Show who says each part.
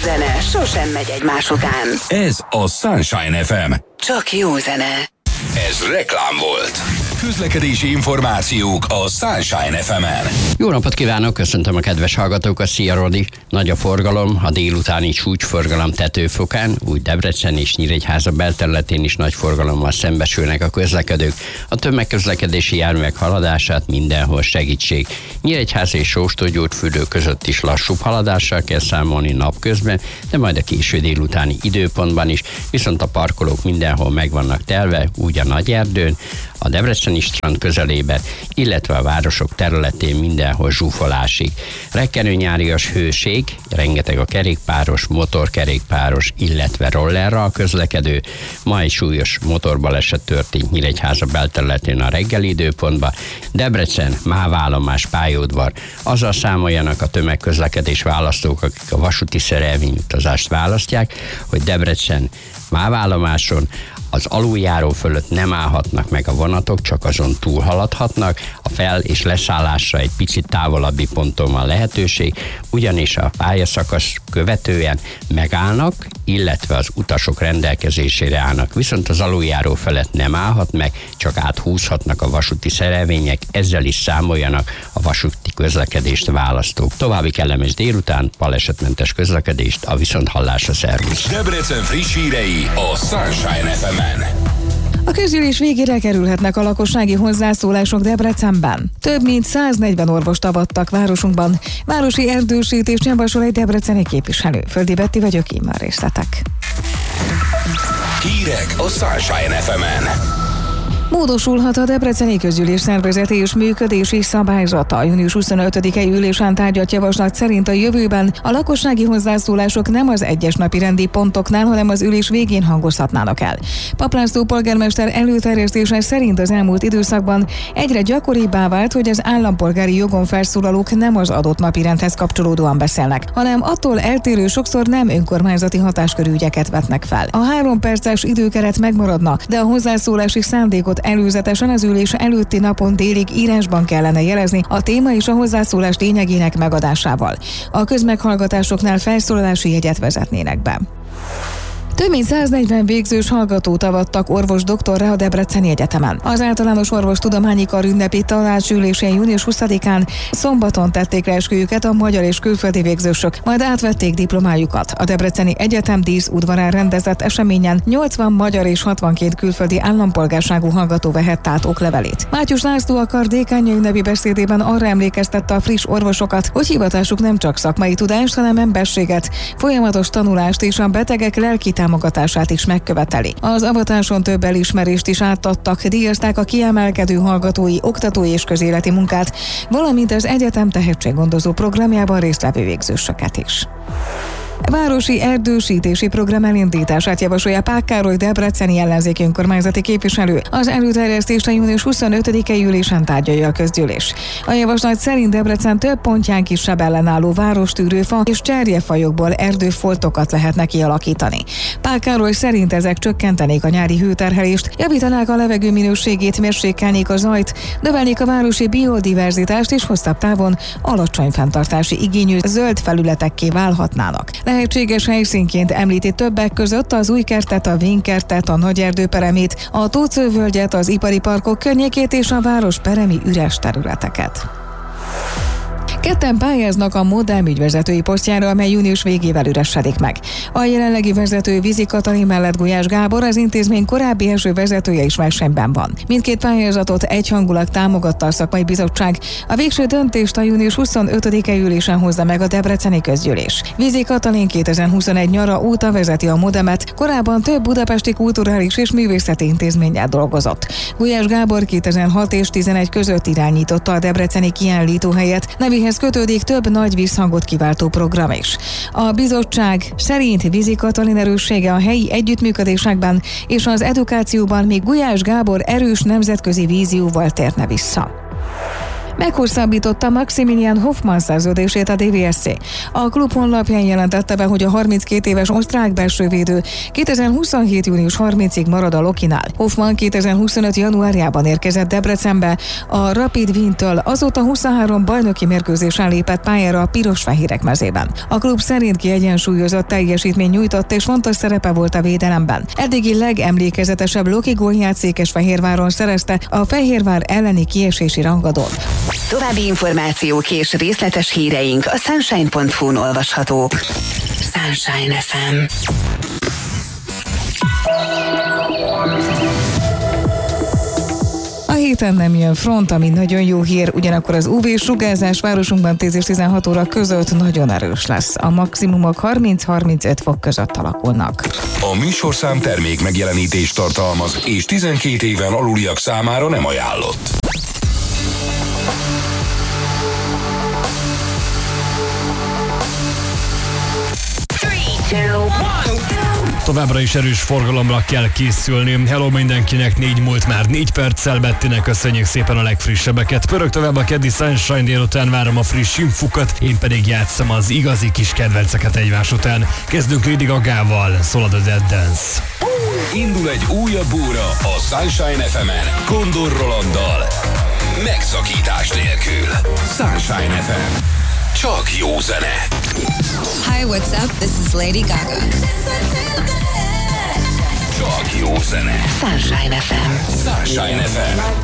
Speaker 1: zene sosem megy egymás után.
Speaker 2: Ez a Sunshine FM.
Speaker 1: Csak jó zene.
Speaker 2: Ez reklám volt. Közlekedési információk a Sunshine FM-en.
Speaker 3: Jó napot kívánok, köszöntöm a kedves hallgatókat, szia Rodi! Nagy a forgalom, a délutáni csúcsforgalom Tetőfokán, úgy Debrecen és Nyíregyháza belterületén is nagy forgalommal szembesülnek a közlekedők. A tömegközlekedési járművek haladását mindenhol segítség. Nyíregyháza és Sóstógyógyfürdő között is lassúbb haladással kell számolni napközben, de majd a késő délutáni időpontban is, viszont a parkolók mindenhol meg vannak telve, úgy a Nagyerdőn, a Debreceni strand közelében, illetve a városok területén mindenhol zsúfolásig. Rekkenő nyárias hőség, rengeteg a kerékpáros, motorkerékpáros, illetve rollerral közlekedő. Ma egy súlyos motorbaleset történt Nyíregyháza belterületén a reggeli időpontban. Debrecen, Mávállomás, pályaudvar. Azzal számoljanak a tömegközlekedés választók, akik a vasúti szerelvény utazást választják, hogy Debrecen, Mávállomáson az aluljáró fölött nem állhatnak meg a vonatok, csak azon túlhaladhatnak, a fel- és leszállásra egy picit távolabbi ponton van lehetőség, ugyanis a pályaszakasz követően megállnak, illetve az utasok rendelkezésére állnak, viszont az aluljáró felett nem állhat meg, csak áthúzhatnak a vasúti szerelvények, ezzel is számoljanak a vasúti közlekedést választók. További kellemes délután, balesetmentes közlekedést, a viszonthallásra, szervusz!
Speaker 2: Debrecen friss hírei a Sunshine FM-en.
Speaker 4: A közgyűlés végére kerülhetnek a lakossági hozzászólások Debrecenben. Több mint 140 orvost avattak városunkban. Városi erdősítést javasol egy debreceni képviselő. Földi Betti vagyok, immár részletek.
Speaker 2: Hírek a Sunshine FM-en.
Speaker 4: Módosulhat a debreceni közgyűlés szervezeti és működési szabályzata. A június 25-i ülésen tárgyalt javaslat szerint a jövőben a lakossági hozzászólások nem az egyes napi rendi pontoknál, hanem az ülés végén hangozhatnának el. Pap László polgármester előterjesztése szerint az elmúlt időszakban egyre gyakoribbá vált, hogy az állampolgári jogon felszólalók nem az adott napirendhez kapcsolódóan beszélnek, hanem attól eltérő, sokszor nem önkormányzati hatáskörű ügyeket vetnek fel. A 3 perces időkeret megmaradna, de a hozzászólási szándékot előzetesen az ülés előtti napon délig írásban kellene jelezni a téma és a hozzászólás lényegének megadásával. A közmeghallgatásoknál felszólalási jegyet vezetnének be. Több mint 140 végzős hallgatót avattak orvos doktorra a Debreceni Egyetemen. Az általános orvostudományi kar ünnepi tanácsülésén június 20-án szombaton tették le esküjüket a magyar és külföldi végzősök, majd átvették diplomájukat. A Debreceni Egyetem díszudvarán rendezett eseményen 80 magyar és 62 külföldi állampolgárságú hallgató vehette át oklevelét. Mátyus László a kar dékánja ünnepi beszédében arra emlékeztette a friss orvosokat, hogy hivatásuk nem csak szakmai tudást, hanem emberséget, folyamatos tanulást és a betegek lelki támogatását is megköveteli. Az avatáson több elismerést is átadtak, díjazták a kiemelkedő hallgatói, oktatói és közéleti munkát, valamint az egyetem tehetséggondozó programjában résztvevő végzősöket is. Városi erdősítési program elindítását javasolja Pák Károly debreceni ellenzéki önkormányzati képviselő. Az előterjesztést a június 25-i ülésen tárgyalja a közgyűlés. A javaslat szerint Debrecen több pontján kisebb ellenálló várostűrőfa és cserjefajokból erdőfoltokat lehetne kialakítani. Pák Károly szerint ezek csökkentenék a nyári hőterhelést, javítanák a levegő minőségét, mérsékelnék a zajt, növelnék a városi biodiverzitást és hosszabb távon alacsony fenntartási igényű zöld felületekké válhatnának. Lehetséges helyszínként említi többek között az Újkertet, a Vénkertet, a Nagyerdőperemét, a Tóczővölgyet, az ipari parkok környékét és a város peremi üres területeket. Ketten pályáznak a Modem ügyvezetői posztjára, amely június végével üresedik meg. A jelenlegi vezető Vizi Katalin mellett Gulyás Gábor, az intézmény korábbi első vezetője is versenyben van. Mindkét pályázatot egyhangulag támogatta a szakmai bizottság. A végső döntést a június 25-i ülésen hozza meg a debreceni közgyűlés. Vizi Katalin 2021 nyara óta vezeti a Modemet, korábban több budapesti kulturális és művészeti intézménnyel dolgozott. Gulyás Gábor 2006 és 2011 között irányította a debreceni kiállítóhelyet, nevéhez kötődik több nagy visszhangot kiváltó program is. A bizottság szerint Vizi Katalin erőssége a helyi együttműködésekben és az edukációban, még Gulyás Gábor erős nemzetközi vízióval térne vissza. Meghosszabbította Maximilian Hoffmann szerződését a DVSC. A klub honlapján jelentette be, hogy a 32 éves osztrák belsővédő 2027. június 30-ig marad a Lokinál. Hoffmann 2025. januárjában érkezett Debrecenbe a Rapid Wien-től, azóta 23 bajnoki mérkőzésen lépett pályára a piros-fehérek mezében. A klub szerint kiegyensúlyozott teljesítmény nyújtott és fontos szerepe volt a védelemben. Eddigi legemlékezetesebb Loki gólját Székesfehérváron szerezte a Fehérvár elleni kiesési rangadón.
Speaker 1: További információk és részletes híreink a Sunshine.hu-n olvashatók. Sunshine FM.
Speaker 4: A héten nem jön front, ami nagyon jó hír, ugyanakkor az UV-sugárzás városunkban 10 és 16 óra között nagyon erős lesz. A maximumok 30-35 fok között alakulnak.
Speaker 2: A műsorszám termék megjelenítést tartalmaz, és 12 éven aluliak számára nem ajánlott.
Speaker 5: Továbbra is erős forgalomra kell készülni. Hello mindenkinek, 4 múlt már 4 perccel, Bettinek köszönjük szépen a legfrissebbeket. Pörög tovább a keddi Sunshine, délután várom a friss infukat, én pedig játszom az igazi kis kedvenceket egymás után. Kezdünk Lady Gagával, szól a Dead Dance.
Speaker 2: Indul egy újabb óra a Sunshine FM-en, Kondor Rolanddal. Megszakítás nélkül. Sunshine FM. Csak jó zene.
Speaker 6: Hi, what's up? This is Lady Gaga.
Speaker 2: Csak jó zene.
Speaker 1: Sunshine FM.
Speaker 2: Sunshine FM.